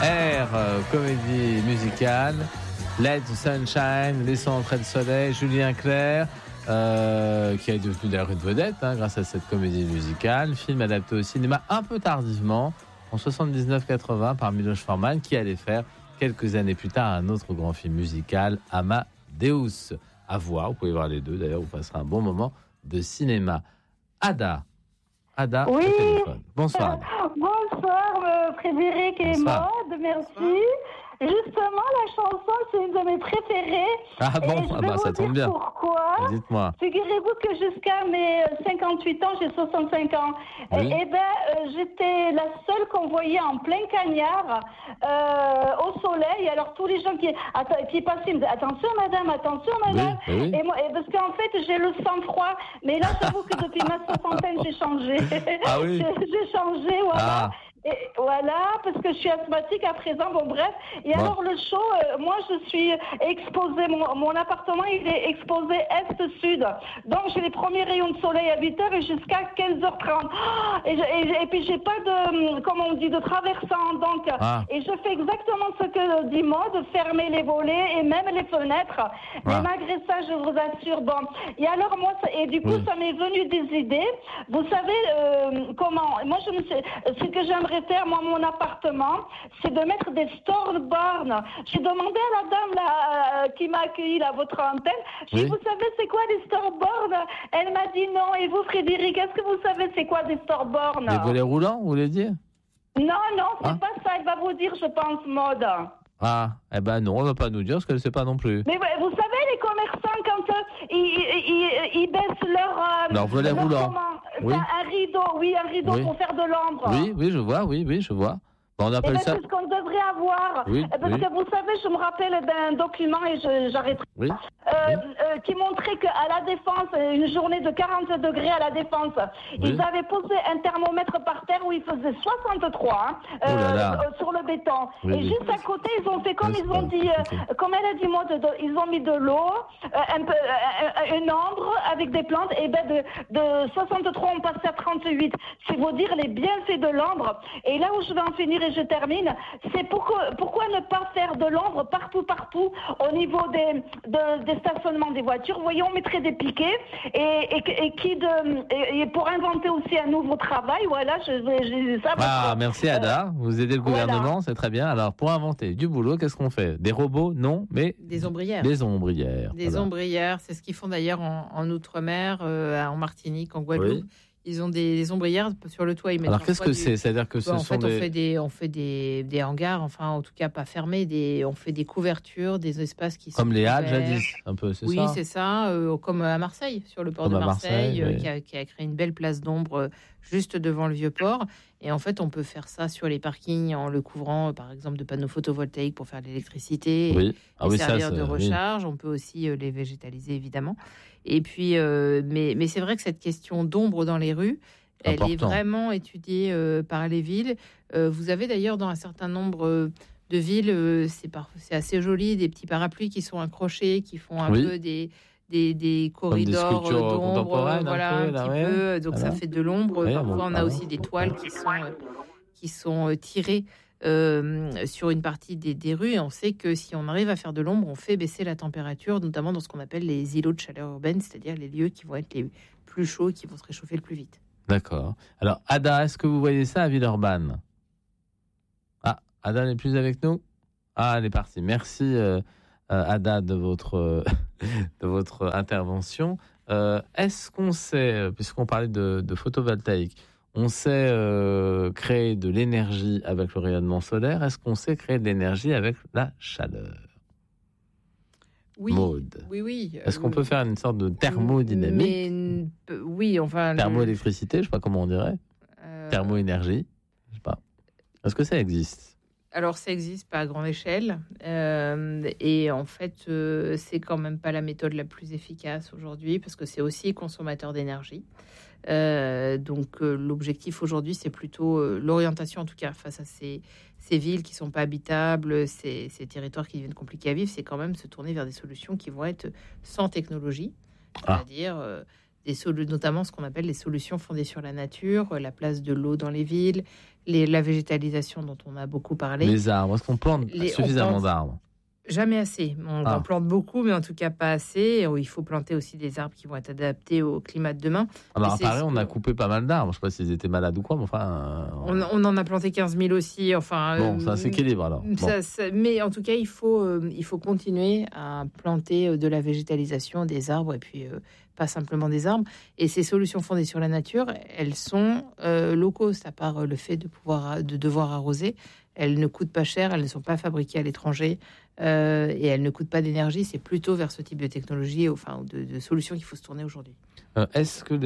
Air, comédie musicale. Let the Sunshine, Laissons entrer le soleil. Julien Clerc, qui est devenu d'ailleurs une vedette grâce à cette comédie musicale. Film adapté au cinéma un peu tardivement, en 79-80, par Miloš Forman, qui allait faire quelques années plus tard un autre grand film musical, Amadeus. À voir, vous pouvez voir les deux, d'ailleurs, vous passerez un bon moment de cinéma. Ada, oui. au téléphone. Bonsoir. Ada. Bonsoir, Frédéric et Bonsoir. Maud, merci. Justement, la chanson, c'est une de mes préférées. Ah bon, ça tombe bien. Pourquoi ? Dites-moi. Figurez-vous que jusqu'à mes 58 ans, j'ai 65 ans. Oui. J'étais la seule qu'on voyait en plein cagnard au soleil. Alors tous les gens qui passaient me disaient attention madame. Oui. Et moi, parce qu'en fait, j'ai le sang-froid. Mais là, j'avoue que depuis ma soixantaine, j'ai changé. Ah oui. J'ai changé, voilà. Ah. Et voilà, parce que je suis asthmatique à présent, bon bref. Et alors le show, moi je suis exposée, mon appartement il est exposé est-sud. Donc j'ai les premiers rayons de soleil à 8h et jusqu'à 15h30. Et puis j'ai pas de, comment on dit, de traversant. Donc, et je fais exactement ce que dit Maud, fermer les volets et même les fenêtres. Mais malgré ça, je vous assure, bon. Et alors moi, du coup ça m'est venu des idées. Vous savez comment, moi ce que j'aimerais faire, moi, mon appartement, c'est de mettre des storyboards. J'ai demandé à la dame là, qui m'a accueilli à votre antenne, j'ai dit, vous savez c'est quoi des storyboards ? Elle m'a dit non. Et vous, Frédéric, est-ce que vous savez c'est quoi des storyboards ? Des volets roulants, vous voulez dire ? Non, c'est pas ça. Elle va vous dire, je pense, Maud. Ah, eh ben non, on va pas nous dire parce qu'elle ne sait pas non plus. Mais vous savez, les commerçants, quand ils baissent leur volet roulant. Un rideau pour faire de l'ombre. Oui, je vois. Bon, on appelle ça. C'est ce qu'on devrait avoir. Parce que vous savez, je me rappelle d'un document et j'arrêterai. Qui montrait qu'à la Défense, une journée de 40 degrés à la Défense, ils avaient posé un thermomètre par terre où il faisait 63 sur le béton. Et juste à côté, ils ont fait comme ils ont dit, comme elle a dit, ils ont mis de l'eau, une ombre avec des plantes, et de 63 on passe à 38. C'est vous dire les bienfaits de l'ombre. Et là où je vais en finir et je termine, c'est pourquoi ne pas faire de l'ombre partout au niveau des stationnements des voitures. Vous voyez, on mettrait des piquets et pour inventer aussi un nouveau travail. Voilà, j'ai ça. Merci Ada, vous aidez le gouvernement, c'est très bien. Alors pour inventer du boulot, qu'est-ce qu'on fait ? Des robots ? Non, mais des ombrières. Des ombrières. Des ombrières, c'est ce qu'ils font d'ailleurs en Outre-mer, en Martinique, en Guadeloupe. Ils ont des ombrières sur le toit. Alors qu'est-ce que c'est ? C'est-à-dire que on fait des hangars, enfin en tout cas pas fermés, on fait des couvertures, des espaces qui sont comme les Halles jadis, un peu, c'est ça ? Oui, c'est ça, comme à Marseille, sur le port de Marseille, qui a créé une belle place d'ombre juste devant le vieux port. Et en fait, on peut faire ça sur les parkings en le couvrant, par exemple, de panneaux photovoltaïques pour faire de l'électricité et servir de recharge. On peut aussi les végétaliser, évidemment. Et puis, mais c'est vrai que cette question d'ombre dans les rues, elle est vraiment étudiée par les villes. Vous avez d'ailleurs dans un certain nombre de villes, c'est assez joli, des petits parapluies qui sont accrochés, qui font un peu des corridors d'ombre, un petit peu. Donc ça fait de l'ombre. Parfois, on a aussi des toiles qui sont tirées sur une partie des rues. Et on sait que si on arrive à faire de l'ombre, on fait baisser la température, notamment dans ce qu'on appelle les îlots de chaleur urbaine, c'est-à-dire les lieux qui vont être les plus chauds, qui vont se réchauffer le plus vite. D'accord. Alors, Ada, est-ce que vous voyez ça à Villeurbanne ? Ah, Ada n'est plus avec nous ? Ah, elle est partie. Merci, Ada, de votre intervention. Est-ce qu'on sait, puisqu'on parlait de photovoltaïque, on sait créer de l'énergie avec le rayonnement solaire. Est-ce qu'on sait créer de l'énergie avec la chaleur ? Maud. Oui. Est-ce qu'on peut faire une sorte de thermodynamique ? Oui, enfin... Thermoélectricité, je ne sais pas comment on dirait. Thermoénergie, je ne sais pas. Est-ce que ça existe ? Alors, ça existe pas à grande échelle. Et en fait, c'est quand même pas la méthode la plus efficace aujourd'hui parce que c'est aussi consommateur d'énergie. Donc, l'objectif aujourd'hui, c'est plutôt l'orientation, en tout cas, face à ces villes qui sont pas habitables, ces territoires qui deviennent compliqués à vivre, c'est quand même se tourner vers des solutions qui vont être sans technologie, c'est-à-dire notamment ce qu'on appelle les solutions fondées sur la nature, la place de l'eau dans les villes, la végétalisation dont on a beaucoup parlé. Les arbres, est-ce qu'on plante suffisamment d'arbres ? Jamais assez. On en plante beaucoup, mais en tout cas pas assez. Il faut planter aussi des arbres qui vont être adaptés au climat de demain. Alors à Paris, on a coupé pas mal d'arbres. Je ne sais pas s'ils étaient malades ou quoi, mais enfin... On en a planté 15 000 aussi. Enfin, bon, ça s'équilibre alors. Bon. Mais en tout cas, il faut continuer à planter de la végétalisation, des arbres, et puis pas simplement des arbres. Et ces solutions fondées sur la nature, elles sont low cost, à part le fait de devoir arroser. Elles ne coûtent pas cher, elles ne sont pas fabriquées à l'étranger et elles ne coûtent pas d'énergie. C'est plutôt vers ce type de technologie, de solutions qu'il faut se tourner aujourd'hui. Est-ce que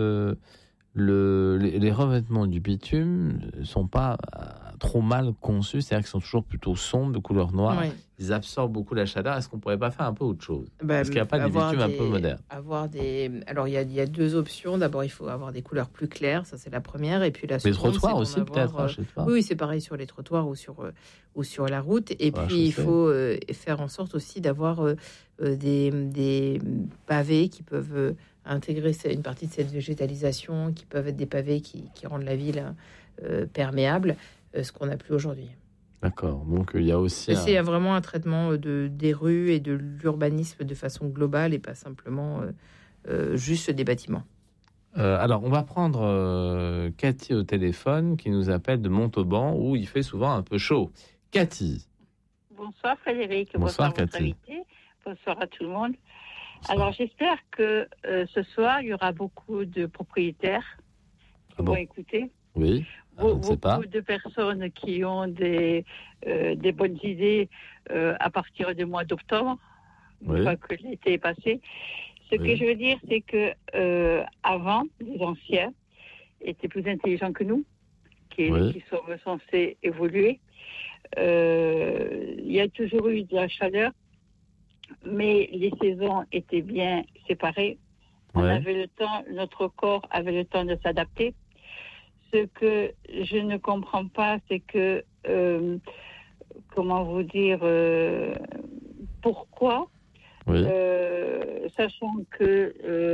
les revêtements du bitume ne sont pas trop mal conçus, c'est-à-dire qu'ils sont toujours plutôt sombres, de couleur noire, oui. Ils absorbent beaucoup la chaleur. Est-ce qu'on ne pourrait pas faire un peu autre chose ? Est-ce qu'il n'y a pas des bitumes un peu modernes ? Alors, il y a deux options. D'abord, il faut avoir des couleurs plus claires, ça c'est la première. Et puis la seconde, les trottoirs aussi, peut-être, je sais pas. Oui, c'est pareil sur les trottoirs ou sur la route. Et puis, il faut faire en sorte aussi d'avoir des pavés qui peuvent intégrer une partie de cette végétalisation, qui peuvent être des pavés qui rendent la ville perméable, ce qu'on n'a plus aujourd'hui. D'accord, donc il y a aussi... C'est vraiment un traitement des rues et de l'urbanisme de façon globale et pas simplement juste des bâtiments. Alors, on va prendre Cathy au téléphone qui nous appelle de Montauban où il fait souvent un peu chaud. Cathy. Bonsoir Frédéric. Bonsoir Cathy. Bonsoir à tout le monde. Bonsoir. Alors, j'espère que ce soir, il y aura beaucoup de propriétaires qui vont écouter. Oui. Beaucoup de personnes qui ont des bonnes idées à partir du mois d'octobre, une fois que l'été est passé. Ce que je veux dire, c'est que avant, les anciens étaient plus intelligents que nous, qui sont censés évoluer. Il y a toujours eu de la chaleur, mais les saisons étaient bien séparées. On avait le temps, notre corps avait le temps de s'adapter. Ce que je ne comprends pas, c'est que, comment vous dire, pourquoi, sachant que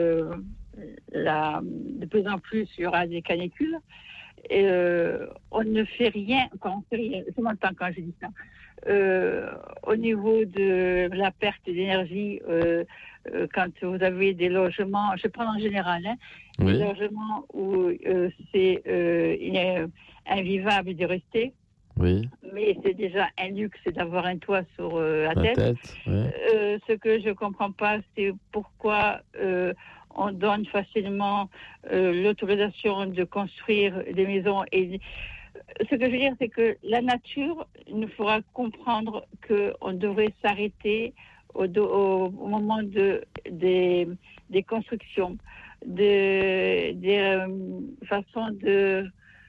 de plus en plus il y aura des canicules, on ne fait rien, c'est mon temps quand je dis ça, au niveau de la perte d'énergie, quand vous avez des logements, je prends en général, des logements où il est invivable de rester, mais c'est déjà un luxe d'avoir un toit sur la tête. Ce que je ne comprends pas, c'est pourquoi on donne facilement l'autorisation de construire des maisons. Et ce que je veux dire, c'est que la nature nous fera comprendre qu'on devrait s'arrêter au moment des constructions, des façons de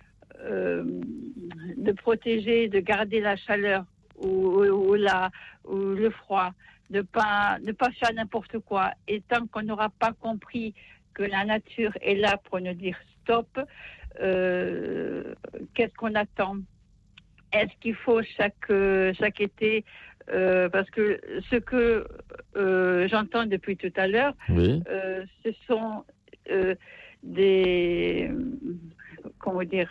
protéger, de garder la chaleur ou le froid, de pas faire n'importe quoi. Et tant qu'on n'aura pas compris que la nature est là pour nous dire stop, qu'est-ce qu'on attend ? Est-ce qu'il faut chaque été, parce que ce que j'entends depuis tout à l'heure, ce sont des, comment dire,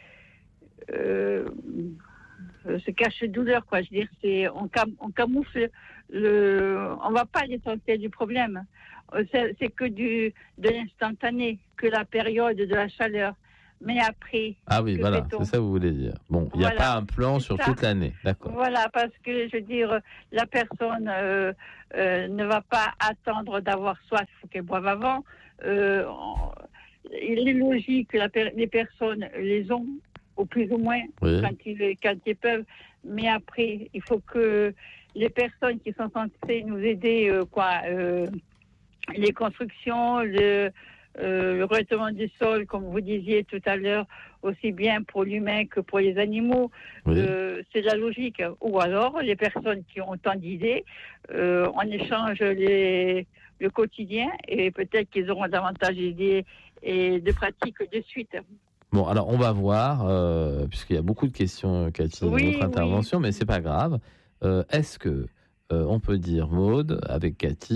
ce cache-douleur, quoi. Je veux dire, on camoufle on va pas à l'essentiel du problème. C'est que de l'instantané, que la période de la chaleur. Mais après... Ah oui, voilà, c'est ça que vous voulez dire. Bon, il n'y a pas un plan sur toute l'année, d'accord. Voilà, parce que, je veux dire, la personne ne va pas attendre d'avoir soif, il faut qu'elle boive avant. Il est logique que les personnes les ont, au plus ou moins, quand ils peuvent. Mais après, il faut que les personnes qui sont censées nous aider, les constructions, le revêtement du sol, comme vous disiez tout à l'heure, aussi bien pour l'humain que pour les animaux, c'est la logique. Ou alors, les personnes qui ont tant d'idées, on échange le quotidien et peut-être qu'ils auront davantage d'idées et de pratiques de suite. Bon, alors on va voir, puisqu'il y a beaucoup de questions, Cathy, dans votre intervention, mais c'est pas grave. Est-ce que on peut dire, Maude, avec Cathy,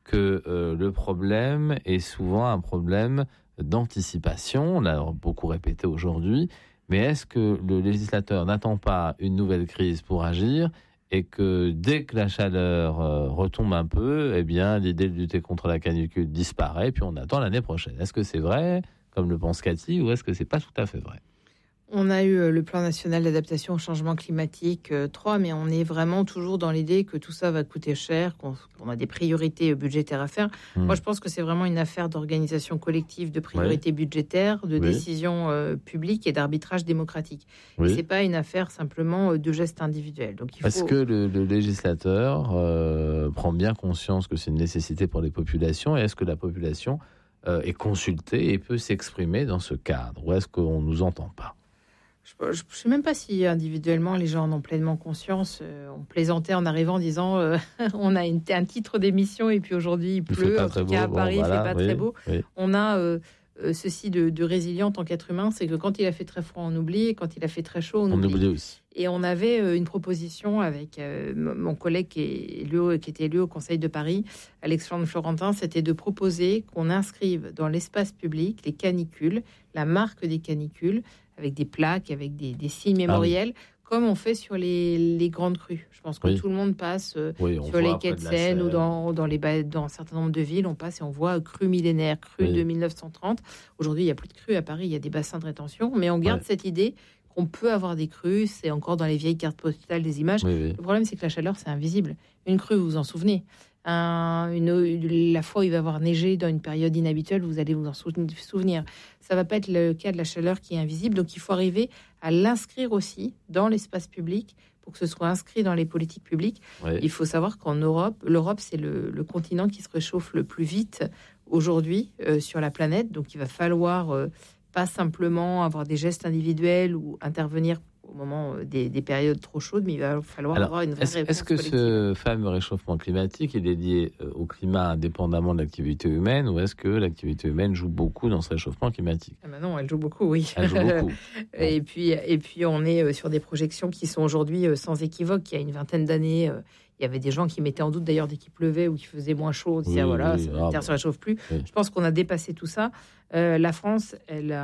que le problème est souvent un problème d'anticipation. On l'a beaucoup répété aujourd'hui. Mais est-ce que le législateur n'attend pas une nouvelle crise pour agir et que dès que la chaleur retombe un peu, eh bien, l'idée de lutter contre la canicule disparaît, puis on attend l'année prochaine? Est-ce que c'est vrai, comme le pense Cathy, ou est-ce que c'est pas tout à fait vrai? On a eu le plan national d'adaptation au changement climatique 3, mais on est vraiment toujours dans l'idée que tout ça va coûter cher, qu'on a des priorités budgétaires à faire. Moi, je pense que c'est vraiment une affaire d'organisation collective, de priorités budgétaires, de décisions publiques et d'arbitrage démocratique. Et c'est pas une affaire simplement de gestes individuels. Donc, Est-ce que le législateur prend bien conscience que c'est une nécessité pour les populations, et est-ce que la population est consultée et peut s'exprimer dans ce cadre, ou est-ce qu'on ne nous entend pas? Je ne sais même pas si individuellement les gens en ont pleinement conscience. On plaisantait en arrivant en disant on a un titre d'émission et puis aujourd'hui il pleut. En tout cas à Paris, il ne fait pas très beau. On a ceci de résilient en tant qu'être humain, c'est que quand il a fait très froid, on oublie, et quand il a fait très chaud, on oublie aussi. Et on avait une proposition avec mon collègue qui était élu au Conseil de Paris, Alexandre Florentin, c'était de proposer qu'on inscrive dans l'espace public les canicules, la marque des canicules, avec des plaques, avec des signes mémoriels, comme on fait sur les grandes crues. Je pense que tout le monde passe sur les quais de Seine ou dans un certain nombre de villes, on passe et on voit crue millénaire, crue de 1930. Aujourd'hui, il n'y a plus de crues à Paris, il y a des bassins de rétention, mais on garde cette idée qu'on peut avoir des crues, c'est encore dans les vieilles cartes postales des images. Le problème, c'est que la chaleur, c'est invisible. Une crue, vous vous en souvenez. La fois où il va avoir neigé dans une période inhabituelle, vous allez vous en souvenir. Ça va pas être le cas de la chaleur qui est invisible, donc il faut arriver à l'inscrire aussi dans l'espace public pour que ce soit inscrit dans les politiques publiques. Il faut savoir qu'en Europe, l'Europe, c'est le continent qui se réchauffe le plus vite aujourd'hui sur la planète, donc il va falloir pas simplement avoir des gestes individuels ou intervenir au moment des périodes trop chaudes, mais il va falloir avoir une vraie réponse Est-ce que collective. ce fameux réchauffement climatique, il est lié au climat indépendamment de l'activité humaine, ou est-ce que l'activité humaine joue beaucoup dans ce réchauffement climatique? Non, elle joue beaucoup, oui. Elle joue beaucoup. Et puis, on est sur des projections qui sont aujourd'hui sans équivoque. Il y a une vingtaine d'années, il y avait des gens qui mettaient en doute d'ailleurs dès qu'il pleuvait ou qu'il faisait moins chaud. On disait, la Terre ne se réchauffe plus. Je pense qu'on a dépassé tout ça. La France,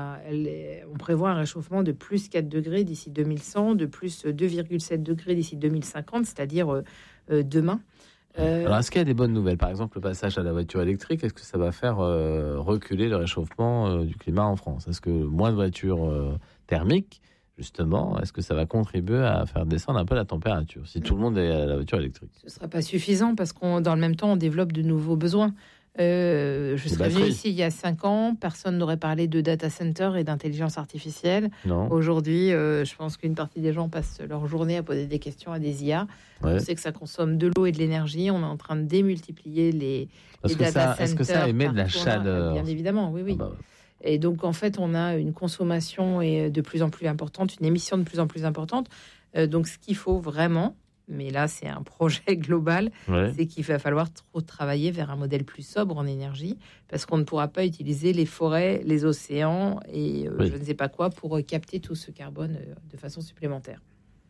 on prévoit un réchauffement de plus 4 degrés d'ici 2100, de plus 2,7 degrés d'ici 2050, c'est-à-dire demain. Alors, est-ce qu'il y a des bonnes nouvelles? Par exemple, le passage à la voiture électrique, est-ce que ça va faire reculer le réchauffement du climat en France? Est-ce que moins de voitures thermiques, justement, est-ce que ça va contribuer à faire descendre un peu la température, si tout le monde est à la voiture électrique? Ce ne sera pas suffisant parce dans le même temps, on développe de nouveaux besoins. Je serais venu ici il y a 5 ans, personne n'aurait parlé de data center et d'intelligence artificielle. Aujourd'hui, je pense qu'une partie des gens passent leur journée à poser des questions à des IA. On sait que ça consomme de l'eau et de l'énergie. On est en train de démultiplier les data centers. Est-ce que ça émet de la chaleur? Bien évidemment, oui. Et donc, en fait, on a une consommation de plus en plus importante, une émission de plus en plus importante. Donc, ce qu'il faut vraiment, mais là, c'est un projet global, c'est qu'il va falloir travailler vers un modèle plus sobre en énergie, parce qu'on ne pourra pas utiliser les forêts, les océans et je ne sais pas quoi pour capter tout ce carbone de façon supplémentaire.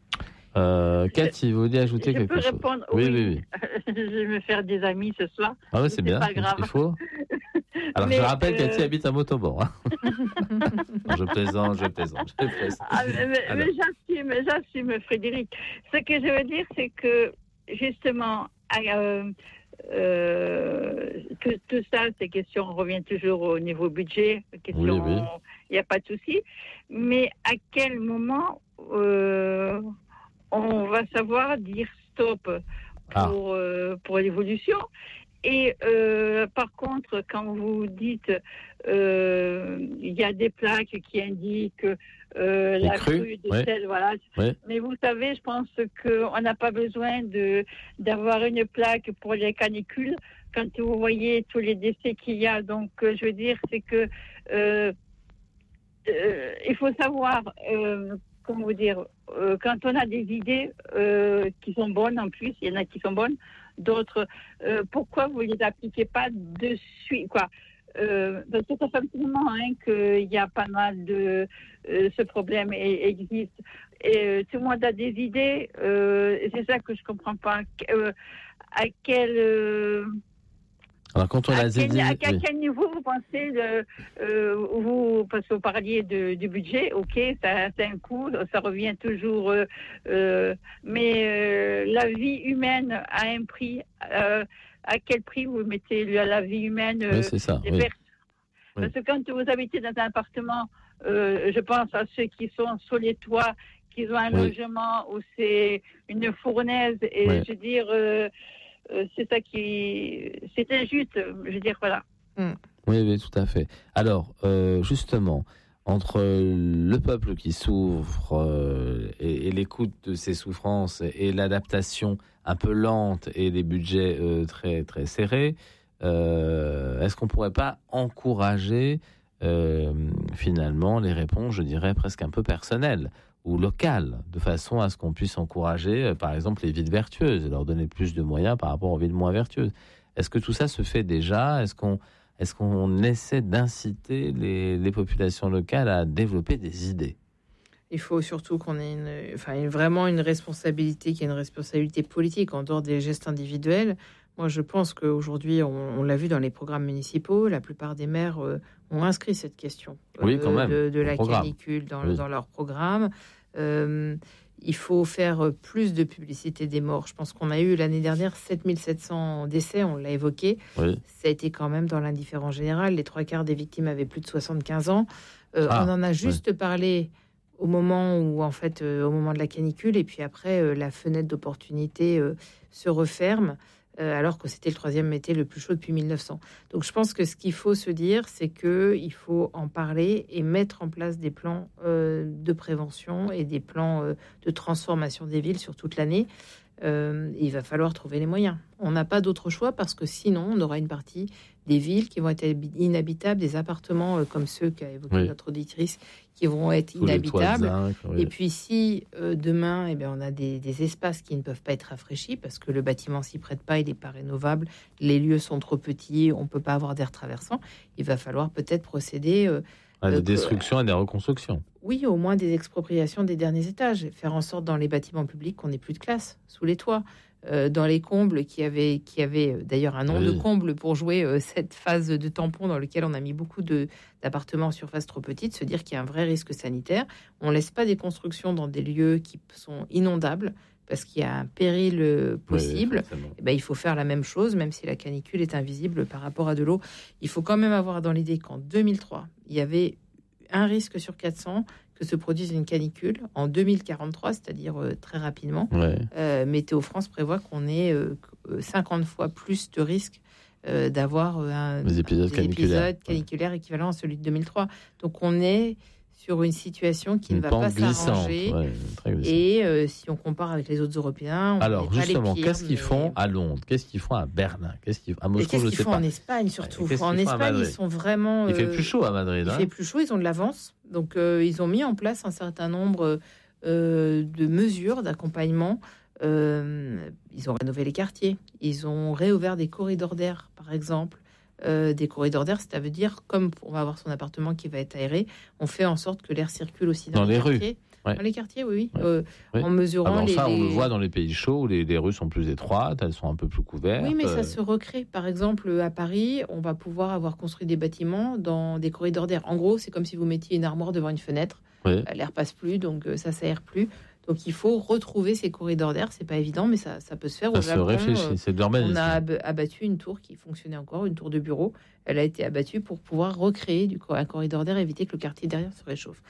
Cathy, vous voulez ajouter quelque chose? Je peux répondre? Oui. Je vais me faire des amis ce soir. Ah ouais, c'est bien, pas grave. Il faut. Alors, je rappelle Cathy habite à Montauban. Je plaisante. Mais j'assume, Frédéric. Ce que je veux dire, c'est que, justement, que tout ça, ces questions, on revient toujours au niveau budget. Il n'y a pas de souci. Mais à quel moment on va savoir dire stop pour l'évolution? Et par contre, quand vous dites il y a des plaques qui indiquent la crue de sel, mais vous savez, je pense qu'on n'a pas besoin d'avoir une plaque pour les canicules quand vous voyez tous les décès qu'il y a. Donc, je veux dire, c'est que il faut savoir, comment vous dire, quand on a des idées qui sont bonnes, en plus, il y en a qui sont bonnes, d'autres, pourquoi vous ne les appliquez pas de suite, quoi? Parce que ça fait un petit moment qu'il y a pas mal de... ce problème existe. Et tout le monde a des idées, c'est ça que je ne comprends pas. À quel Alors, quand on à quel niveau vous pensez parce que vous parliez du budget, ok, ça a un coût, ça revient toujours, mais la vie humaine a un prix. À quel prix vous mettez la vie humaine oui, c'est ça, oui. Parce que quand vous habitez dans un appartement, je pense à ceux qui sont sur les toits, qui ont un logement où c'est une fournaise, et je veux dire, c'est ça c'est injuste, je veux dire, voilà. Oui, tout à fait. Alors, justement, entre le peuple qui souffre et l'écoute de ses souffrances et l'adaptation un peu lente et des budgets très, très serrés, est-ce qu'on ne pourrait pas encourager finalement les réponses, je dirais, presque un peu personnelles ou locales, de façon à ce qu'on puisse encourager, par exemple, les villes vertueuses et leur donner plus de moyens par rapport aux villes moins vertueuses? Est-ce que tout ça se fait déjà? Est-ce qu'on essaie d'inciter les populations locales à développer des idées? Il faut surtout qu'on ait vraiment une responsabilité, qui est une responsabilité politique en dehors des gestes individuels. Moi, je pense qu'aujourd'hui, on l'a vu dans les programmes municipaux, la plupart des maires ont inscrit cette question de la canicule dans leur programme. Il faut faire plus de publicité des morts. Je pense qu'on a eu l'année dernière 7700 décès, on l'a évoqué. Oui. Ça a été quand même dans l'indifférence générale. Les 3/4 des victimes avaient plus de 75 ans. On en a juste parlé au moment de la canicule, et puis après, la fenêtre d'opportunité se referme. Alors que c'était le 3e été le plus chaud depuis 1900. Donc je pense que ce qu'il faut se dire, c'est qu'il faut en parler et mettre en place des plans de prévention et des plans de transformation des villes sur toute l'année. Il va falloir trouver les moyens. On n'a pas d'autre choix, parce que sinon on aura une partie des villes qui vont être inhabitables, des appartements comme ceux qu'a évoqué notre auditrice, qui vont être inhabitables. Et puis si demain on a des espaces qui ne peuvent pas être rafraîchis parce que le bâtiment s'y prête pas, il n'est pas rénovable, les lieux sont trop petits, on ne peut pas avoir d'air traversant, il va falloir peut-être procéder à des destructions et des reconstructions. Oui, au moins des expropriations des derniers étages, faire en sorte dans les bâtiments publics qu'on n'ait plus de classe sous les toits. Dans les combles, qui avaient d'ailleurs un nom de comble pour jouer cette phase de tampon dans lequel on a mis beaucoup d'appartements en surface trop petite, se dire qu'il y a un vrai risque sanitaire. On ne laisse pas des constructions dans des lieux qui sont inondables, parce qu'il y a un péril possible. Il faut faire la même chose, même si la canicule est invisible par rapport à de l'eau. Il faut quand même avoir dans l'idée qu'en 2003, il y avait un risque sur 400 que se produise une canicule. En 2043, c'est-à-dire très rapidement, Météo France prévoit qu'on ait 50 fois plus de risques d'avoir des épisodes caniculaires équivalents à celui de 2003. Donc on est sur une situation qui ne va pas s'arranger. Et si on compare avec les autres Européens, alors justement, qu'est-ce qu'ils font à Londres? Qu'est-ce qu'ils font à Berlin? À Moscou, qu'est-ce qu'ils font en Espagne surtout? En Espagne, ils sont vraiment... Il fait plus chaud à Madrid. Il fait plus chaud, ils ont de l'avance. Donc ils ont mis en place un certain nombre de mesures d'accompagnement. Ils ont rénové les quartiers. Ils ont réouvert des corridors d'air, par exemple. Des corridors d'air, ça veut dire, comme on va avoir son appartement qui va être aéré, on fait en sorte que l'air circule aussi dans les quartiers. Rues. Dans les quartiers, oui. En mesurant on le voit dans les pays chauds, où les rues sont plus étroites, elles sont un peu plus couvertes. Oui, mais ça se recrée. Par exemple, à Paris, on va pouvoir avoir construit des bâtiments dans des corridors d'air. En gros, c'est comme si vous mettiez une armoire devant une fenêtre. L'air passe plus, donc ça s'aère plus. Donc il faut retrouver ces corridors d'air. C'est pas évident, mais ça peut se faire. Au Japon, c'est de l'urbanisme. On a abattu une tour qui fonctionnait encore, une tour de bureau. Elle a été abattue pour pouvoir recréer un corridor d'air, éviter que le quartier derrière se réchauffe.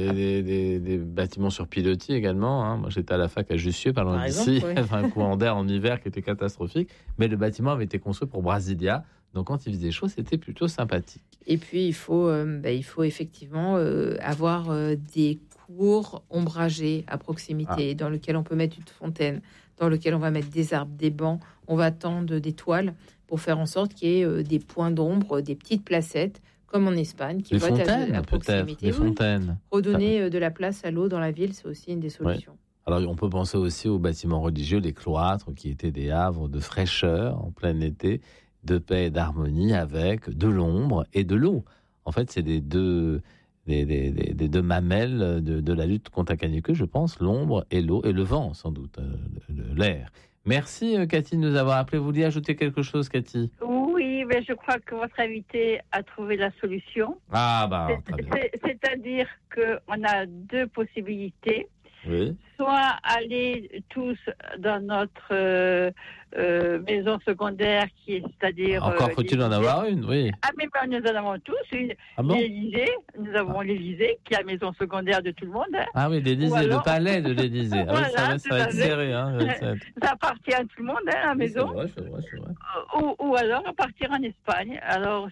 Des bâtiments sur pilotis également. Hein. Moi, j'étais à la fac à Jussieu, pas loin d'ici. Il y avait un courant d'air en hiver qui était catastrophique. Mais le bâtiment avait été construit pour Brasilia. Donc, quand il faisait chaud, c'était plutôt sympathique. Et puis, il faut effectivement avoir des cours ombragés à proximité, dans lequel on peut mettre une fontaine, dans lequel on va mettre des arbres, des bancs. On va tendre des toiles pour faire en sorte qu'il y ait des points d'ombre, des petites placettes, comme en Espagne, qui vont être à proximité. Des fontaines. Redonner de la place à l'eau dans la ville, c'est aussi une des solutions. Alors, on peut penser aussi aux bâtiments religieux, les cloîtres, qui étaient des havres de fraîcheur en plein été, de paix et d'harmonie, avec de l'ombre et de l'eau. En fait, c'est des deux mamelles de la lutte contre la canicule, je pense, l'ombre et l'eau, et le vent, sans doute, l'air. Merci, Cathy, de nous avoir appelé. Vous vouliez ajouter quelque chose, Cathy? Oui, mais je crois que votre invité a trouvé la solution. Ah, bah, très bien. C'est-à-dire qu'on a deux possibilités. Oui. Soit aller tous dans notre maison secondaire, c'est-à-dire... Encore faut-il en avoir une, oui. Ah, mais nous en avons tous. L'Élysée, nous avons l'Élysée, qui est la maison secondaire de tout le monde. Hein. Ah oui, l'Élysée, le palais de l'Élysée. Ah, voilà, oui, ça va être serré. Hein, ça appartient à tout le monde, hein, la maison. C'est vrai. Ou alors à partir en Espagne. Alors,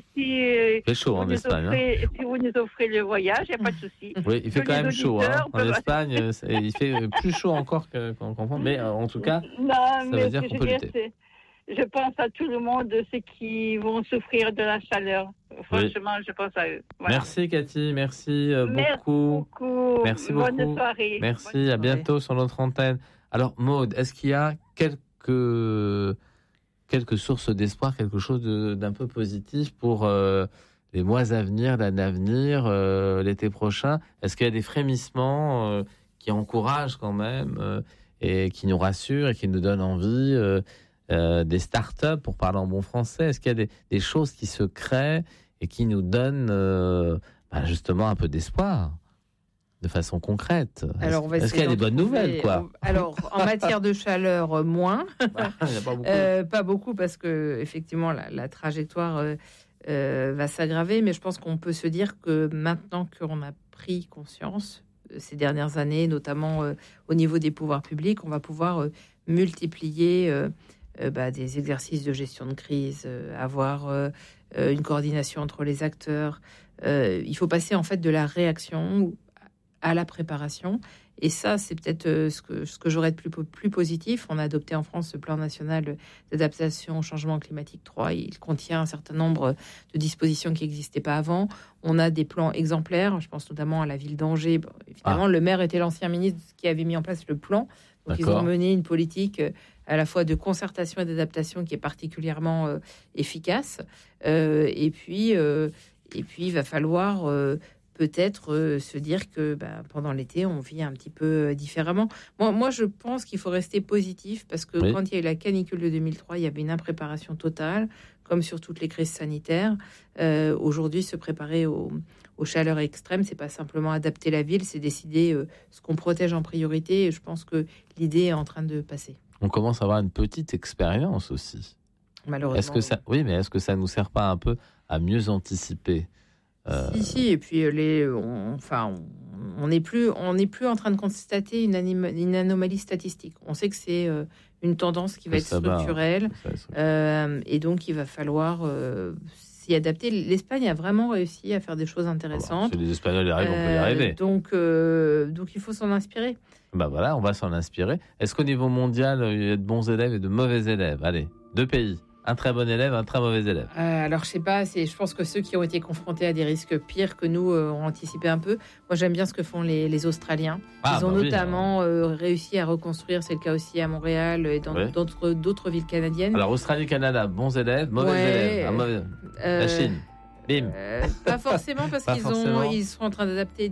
il fait chaud en Espagne. Si vous nous offrez le voyage, il n'y a pas de souci. Oui, il fait quand même chaud. Hein. En Espagne, il fait plus chaud encore qu'en France. Mais en tout cas, ça veut dire qu'on peut lutter. Je pense à tout le monde, ceux qui vont souffrir de la chaleur. Franchement, je pense à eux. Voilà. Merci Cathy, merci beaucoup. Merci beaucoup. Bonne soirée. Merci, à bientôt sur notre antenne. Alors Maude, est-ce qu'il y a quelques sources d'espoir, quelque chose d'un peu positif pour les mois à venir, l'année à venir, l'été prochain? Est-ce qu'il y a des frémissements qui encouragent quand même et qui nous rassurent et qui nous donnent envie des start-up, pour parler en bon français? Est-ce qu'il y a des choses qui se créent et qui nous donnent justement un peu d'espoir de façon concrète? Alors, est-ce qu'il y a des bonnes nouvelles, quoi? Alors, en matière de chaleur, moins. Il n'y a pas beaucoup. Pas beaucoup, parce que effectivement, la trajectoire va s'aggraver. Mais je pense qu'on peut se dire que maintenant qu'on a pris conscience ces dernières années, notamment au niveau des pouvoirs publics, on va pouvoir multiplier des exercices de gestion de crise, avoir une coordination entre les acteurs. Il faut passer en fait de la réaction à la préparation. Et ça, c'est peut-être ce que j'aurais de plus positif. On a adopté en France ce plan national d'adaptation au changement climatique 3. Il contient un certain nombre de dispositions qui n'existaient pas avant. On a des plans exemplaires. Je pense notamment à la ville d'Angers. Bon, évidemment, le maire était l'ancien ministre qui avait mis en place le plan. Donc, ils ont mené une politique à la fois de concertation et d'adaptation qui est particulièrement efficace. Et puis, il va falloir... peut-être se dire que pendant l'été, on vit un petit peu différemment. Moi, je pense qu'il faut rester positif, parce que quand il y a eu la canicule de 2003, il y avait une impréparation totale, comme sur toutes les crises sanitaires. Aujourd'hui, se préparer aux chaleurs extrêmes, c'est pas simplement adapter la ville, c'est décider ce qu'on protège en priorité. Et je pense que l'idée est en train de passer. On commence à avoir une petite expérience aussi. Malheureusement. Est-ce que ça nous sert pas un peu à mieux anticiper? Si, et puis on n'est plus en train de constater une anomalie statistique. On sait que c'est une tendance qui va être structurelle, et donc il va falloir s'y adapter. L'Espagne a vraiment réussi à faire des choses intéressantes. Si les Espagnols y arrivent, on peut y arriver. Donc il faut s'en inspirer. Voilà, on va s'en inspirer. Est-ce qu'au niveau mondial, il y a de bons élèves et de mauvais élèves? Allez, 2 pays. Un très bon élève, un très mauvais élève. Alors, je sais pas, je pense que ceux qui ont été confrontés à des risques pires que nous ont anticipé un peu. Moi, j'aime bien ce que font les Australiens. Ils ont notamment réussi à reconstruire, c'est le cas aussi à Montréal et dans d'autres villes canadiennes. Alors, Australie, Canada, bons élèves, mauvais élèves. La Chine, bim. Pas forcément, parce qu'ils sont en train d'adapter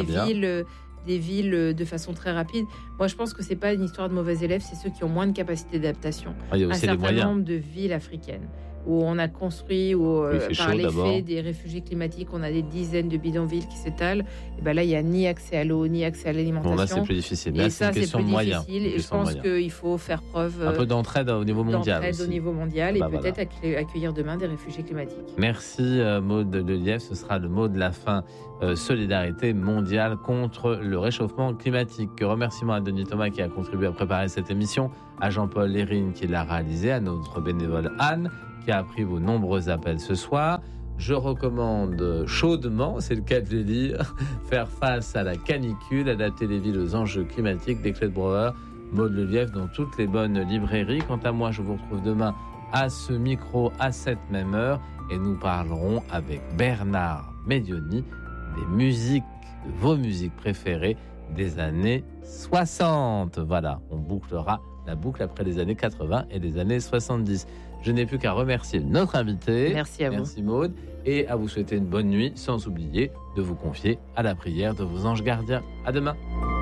des villes de façon très rapide. Moi, je pense que c'est pas une histoire de mauvais élèves, c'est ceux qui ont moins de capacité d'adaptation. Il y a aussi un certain nombre de villes africaines où on a construit, par l'effet des réfugiés climatiques, on a des dizaines de bidonvilles qui s'étalent. Et là, il n'y a ni accès à l'eau, ni accès à l'alimentation. Là, c'est plus difficile. Et ça, c'est plus difficile. Et je pense qu'il faut faire preuve un peu d'entraide au niveau mondial. Et peut-être accueillir demain des réfugiés climatiques. Merci Maude Lelièvre. Ce sera le mot de la fin. Solidarité mondiale contre le réchauffement climatique. Remerciements à Denis Thomas qui a contribué à préparer cette émission, à Jean-Paul Lérine qui l'a réalisé, à notre bénévole Anne qui a pris vos nombreux appels ce soir. Je recommande chaudement, c'est le cas de le dire, faire face à la canicule, adapter les villes aux enjeux climatiques, des Clés de Brouwer, Maude Lelièvre dans toutes les bonnes librairies. Quant à moi, je vous retrouve demain à ce micro à cette même heure et nous parlerons avec Bernard Medioni des musiques, de vos musiques préférées des années 60. Voilà, on bouclera la boucle après les années 80 et les années 70. Je n'ai plus qu'à remercier notre invité. Merci à vous. Merci Maude. Et à vous souhaiter une bonne nuit, sans oublier de vous confier à la prière de vos anges gardiens. À demain.